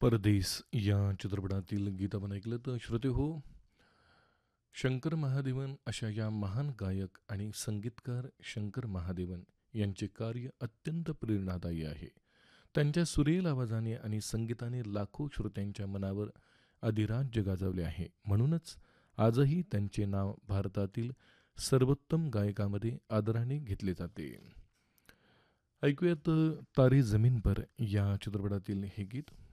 परदेस या चित्रपटातील गीत आपण ऐकलं तर श्रोते हो. शंकर महादेवन अशा या महान गायक आणि संगीतकार शंकर महादेवन यांचे कार्य अत्यंत प्रेरणादायी आहे. त्यांच्या सुरेल आवाजाने आणि संगीताने लाखो श्रोत्यांच्या मनावर अधिराज्य गाजवले आहे. म्हणूनच आजही त्यांचे नाव भारतातील सर्वोत्तम गायकामध्ये आदराने घेतले जाते. ऐकूयात तारे जमीन पर या चित्रपटातील हे गीत.